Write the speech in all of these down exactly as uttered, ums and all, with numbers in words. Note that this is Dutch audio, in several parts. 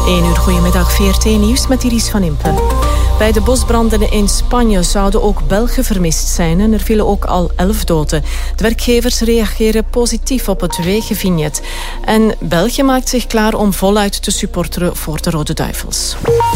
één uur, goedemiddag, V R T Nieuws met Iris van Impen. Bij de bosbranden in Spanje zouden ook Belgen vermist zijn en er vielen ook al elf doden. De werkgevers reageren positief op het wegenvignet. En België maakt zich klaar om voluit te supporteren voor de Rode Duivels.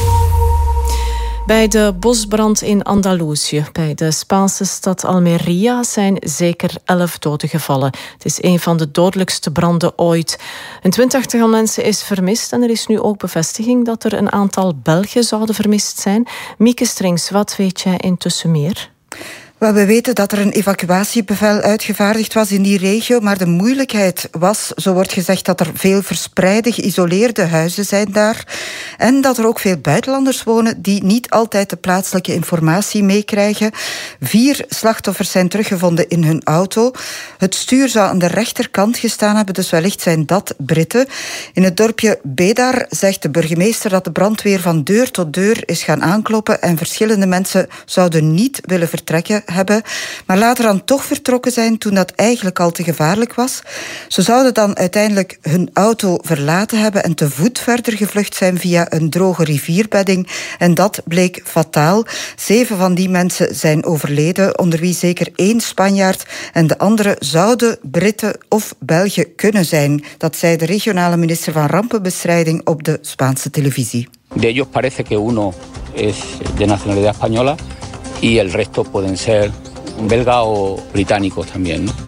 Bij de bosbrand in Andalusië, bij de Spaanse stad Almería, zijn zeker elf doden gevallen. Het is een van de dodelijkste branden ooit. Een twintigtal mensen is vermist en er is nu ook bevestiging dat er een aantal Belgen zouden vermist zijn. Mieke Strings, wat weet jij intussen meer? Wel, we weten dat er een evacuatiebevel uitgevaardigd was in die regio, maar de moeilijkheid was, zo wordt gezegd, dat er veel verspreide, geïsoleerde huizen zijn daar en dat er ook veel buitenlanders wonen die niet altijd de plaatselijke informatie meekrijgen. Vier slachtoffers zijn teruggevonden in hun auto. Het stuur zou aan de rechterkant gestaan hebben, dus wellicht zijn dat Britten. In het dorpje Bedar zegt de burgemeester dat de brandweer van deur tot deur is gaan aankloppen en verschillende mensen zouden niet willen vertrekken hebben, maar later dan toch vertrokken zijn toen dat eigenlijk al te gevaarlijk was. Ze zouden dan uiteindelijk hun auto verlaten hebben en te voet verder gevlucht zijn via een droge rivierbedding en dat bleek fataal. Zeven van die mensen zijn overleden, onder wie zeker één Spanjaard en de andere zouden Britten of Belgen kunnen zijn. Dat zei de regionale minister van Rampenbestrijding op de Spaanse televisie. De ellos parece que uno es de nacionalidad española y el resto pueden ser belga o británicos también, ¿no?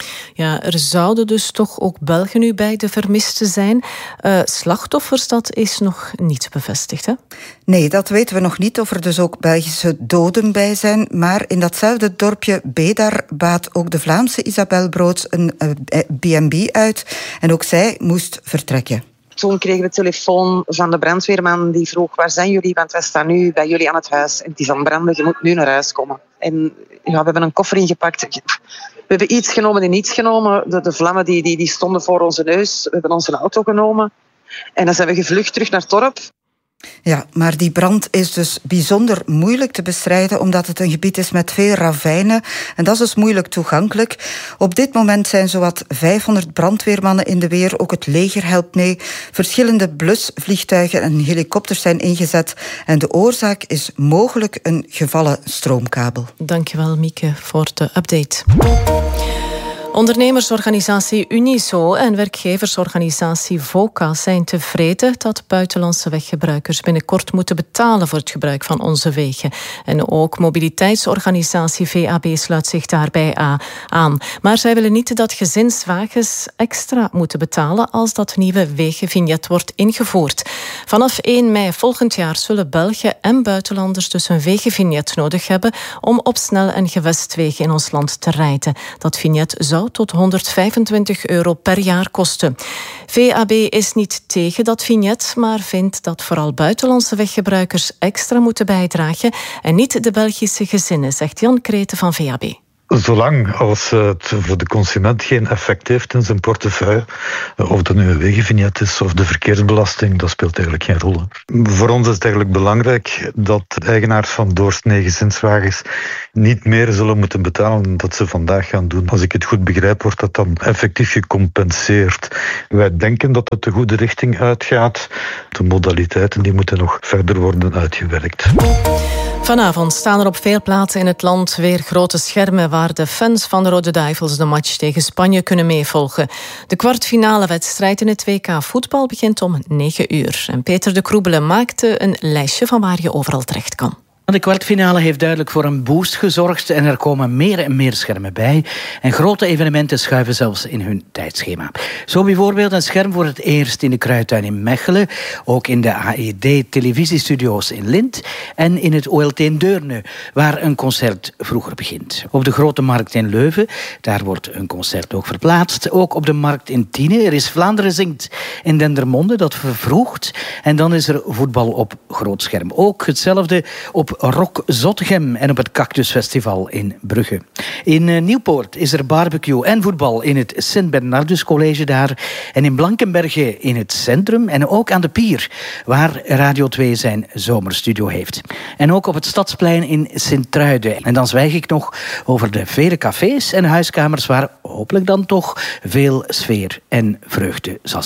Ja, er zouden dus toch ook Belgen nu bij de vermisten zijn. Uh, slachtoffers, dat is nog niet bevestigd, hè? Nee, dat weten we nog niet of er dus ook Belgische doden bij zijn. Maar in datzelfde dorpje Bedar baat ook de Vlaamse Isabel Broods een B en B uit. En ook zij moest vertrekken. Toen kregen we telefoon van de brandweerman die vroeg: waar zijn jullie? Want wij staan nu bij jullie aan het huis. En het is aan branden, je moet nu naar huis komen. En ja, we hebben een koffer ingepakt. We hebben iets genomen en niets genomen. De, de vlammen die, die, die stonden voor onze neus. We hebben onze auto genomen. En dan zijn we gevlucht terug naar het dorp. Ja, maar die brand is dus bijzonder moeilijk te bestrijden omdat het een gebied is met veel ravijnen en dat is dus moeilijk toegankelijk. Op dit moment zijn zowat vijfhonderd brandweermannen in de weer, ook het leger helpt mee. Verschillende blusvliegtuigen en helikopters zijn ingezet en de oorzaak is mogelijk een gevallen stroomkabel. Dankjewel Mieke voor de update. Ondernemersorganisatie Uniso en werkgeversorganisatie VOCA zijn tevreden dat buitenlandse weggebruikers binnenkort moeten betalen voor het gebruik van onze wegen. En ook mobiliteitsorganisatie V A B sluit zich daarbij aan. Maar zij willen niet dat gezinswagens extra moeten betalen als dat nieuwe wegenvignet wordt ingevoerd. Vanaf één mei volgend jaar zullen Belgen en buitenlanders dus een wegenvignet nodig hebben om op snel- en gewestwegen in ons land te rijden. Dat vignet zou tot honderdvijfentwintig euro per jaar kosten. V A B is niet tegen dat vignet, maar vindt dat vooral buitenlandse weggebruikers extra moeten bijdragen en niet de Belgische gezinnen, zegt Jan Kreten van V A B. Zolang als het voor de consument geen effect heeft in zijn portefeuille, of dat nu een wegenvignet is of de verkeersbelasting, dat speelt eigenlijk geen rol. Voor ons is het eigenlijk belangrijk dat eigenaars van doorsnee gezinswagens niet meer zullen moeten betalen dan dat ze vandaag gaan doen. Als ik het goed begrijp, wordt dat dan effectief gecompenseerd. Wij denken dat het de goede richting uitgaat. De modaliteiten die moeten nog verder worden uitgewerkt. Vanavond staan er op veel plaatsen in het land weer grote schermen waar de fans van de Rode Duivels de match tegen Spanje kunnen meevolgen. De kwartfinale wedstrijd in het W K voetbal begint om negen uur. En Peter de Kroebelen maakte een lijstje van waar je overal terecht kan. De kwartfinale heeft duidelijk voor een boost gezorgd en er komen meer en meer schermen bij. En grote evenementen schuiven zelfs in hun tijdschema. Zo bijvoorbeeld een scherm voor het eerst in de Kruidtuin in Mechelen, ook in de A E D-televisiestudio's in Lint en in het O L T in Deurne, waar een concert vroeger begint. Op de Grote Markt in Leuven, daar wordt een concert ook verplaatst. Ook op de Markt in Tiene, er is Vlaanderen zingt in Dendermonde, dat vervroegt. En dan is er voetbal op groot scherm. Ook hetzelfde op Rock Zottegem en op het Cactusfestival in Brugge. In Nieuwpoort is er barbecue en voetbal in het Sint-Bernardus College daar. En in Blankenberge in het centrum en ook aan de Pier, waar Radio twee zijn zomerstudio heeft. En ook op het Stadsplein in Sint-Truiden. En dan zwijg ik nog over de vele cafés en huiskamers waar hopelijk dan toch veel sfeer en vreugde zal zijn.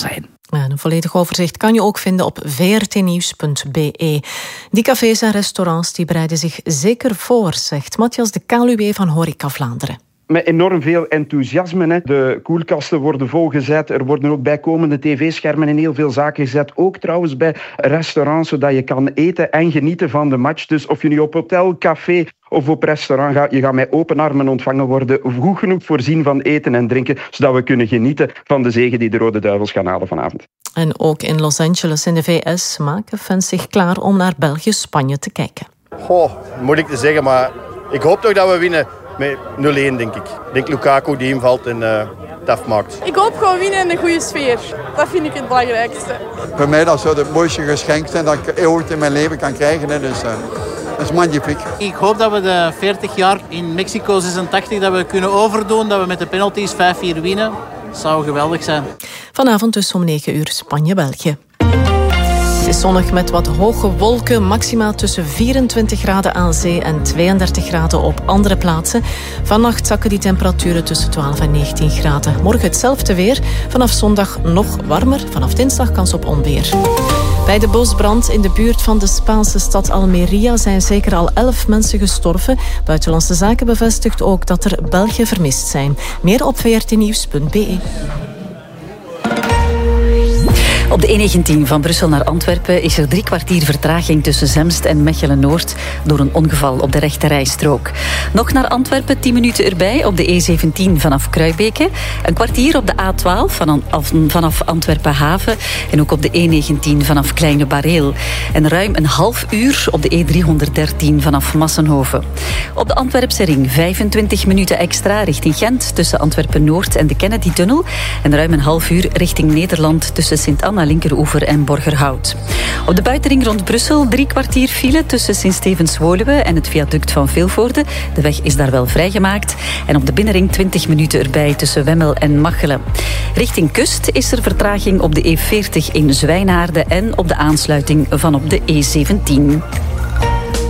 En een volledig overzicht kan je ook vinden op v r t nieuws punt b e. Die cafés en restaurants die bereiden zich zeker voor, zegt Matthias de Kaluwe van Horeca Vlaanderen. Met enorm veel enthousiasme. Hè. De koelkasten worden volgezet. Er worden ook bijkomende tv-schermen in heel veel zaken gezet. Ook trouwens bij restaurants, zodat je kan eten en genieten van de match. Dus of je nu op hotel, café of op restaurant gaat, je gaat met open armen ontvangen worden. Goed genoeg voorzien van eten en drinken, zodat we kunnen genieten van de zege die de Rode Duivels gaan halen vanavond. En ook in Los Angeles in de V S maken fans zich klaar om naar België-Spanje te kijken. Goh, moeilijk te zeggen, maar ik hoop toch dat we winnen. Met nul-één, denk ik. Ik denk Lukaku die invalt en uh, het afmaakt. Ik hoop gewoon winnen in een goede sfeer. Dat vind ik het belangrijkste. Voor mij dat zou het mooiste geschenk zijn dat ik ooit in mijn leven kan krijgen. Hè. Dus uh, dat is magnifiek. Ik hoop dat we de veertig jaar in Mexico zesentachtig dat we kunnen overdoen. Dat we met de penalties vijf vier winnen. Dat zou geweldig zijn. Vanavond dus om negen uur Spanje-België. Het is zonnig met wat hoge wolken, maxima tussen vierentwintig graden aan zee en tweeëndertig graden op andere plaatsen. Vannacht zakken die temperaturen tussen twaalf en negentien graden. Morgen hetzelfde weer, vanaf zondag nog warmer, vanaf dinsdag kans op onweer. Bij de bosbrand in de buurt van de Spaanse stad Almeria zijn zeker al elf mensen gestorven. Buitenlandse Zaken bevestigt ook dat er Belgen vermist zijn. Meer op v r t nieuws punt b e. Op de E negentien van Brussel naar Antwerpen is er drie kwartier vertraging tussen Zemst en Mechelen-Noord door een ongeval op de rechte rijstrook. Nog naar Antwerpen, tien minuten erbij op de E zeventien vanaf Kruibeke. Een kwartier op de A twaalf vanaf Antwerpen-Haven en ook op de E negentien vanaf Kleine Bareel. En ruim een half uur op de E driehonderddertien vanaf Massenhoven. Op de Antwerpse ring vijfentwintig minuten extra richting Gent tussen Antwerpen-Noord en de Kennedy-tunnel. En ruim een half uur richting Nederland tussen Sint-Anna, Linkeroever en Borgerhout. Op de buitenring rond Brussel drie kwartier file tussen Sint-Stevens-Woluwe en het viaduct van Vilvoorde. De weg is daar wel vrijgemaakt. En op de binnenring twintig minuten erbij tussen Wemmel en Machelen. Richting kust is er vertraging op de E veertig in Zwijnaarden en op de aansluiting van op de E zeventien.